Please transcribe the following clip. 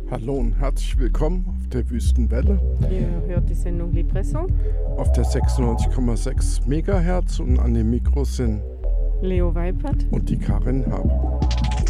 Hallo und herzlich willkommen auf der Wüstenwelle. Ihr hört die Sendung Libresse. Auf der 96,6 Megahertz und an den Mikros sind Leo Weipert und die Karin Hab.